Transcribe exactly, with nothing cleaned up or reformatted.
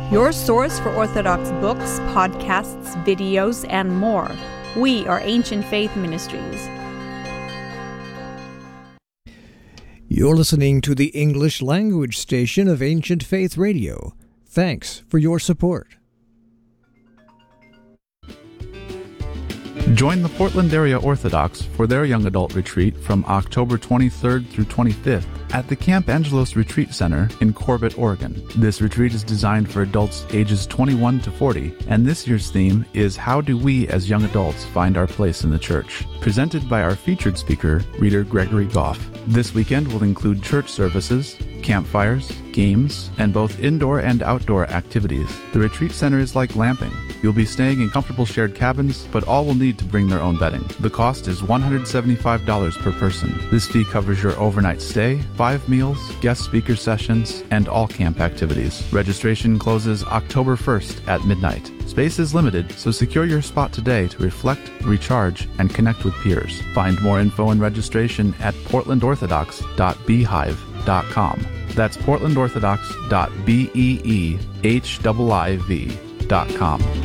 your source for Orthodox books, podcasts, videos, and more. We are Ancient Faith Ministries. You're listening to the English language station of Ancient Faith Radio. Thanks for your support. Join the Portland area Orthodox for their young adult retreat from October twenty-third through twenty-fifth at the Camp Angelos Retreat Center in Corbett, Oregon. This retreat is designed for adults ages twenty-one to forty, and this year's theme is How Do We as Young Adults Find Our Place in the Church? Presented by our featured speaker, Reader Gregory Goff. This weekend will include church services, campfires, games, and both indoor and outdoor activities. The retreat center is like glamping. You'll be staying in comfortable shared cabins, but all will need to bring their own bedding. The cost is one hundred seventy-five dollars per person. This fee covers your overnight stay, five meals, guest speaker sessions, and all camp activities. Registration closes October first at midnight. Space is limited, so secure your spot today to reflect, recharge, and connect with peers. Find more info and registration at portland orthodox dot beehive dot com. That's portland orthodox dot beehive dot com.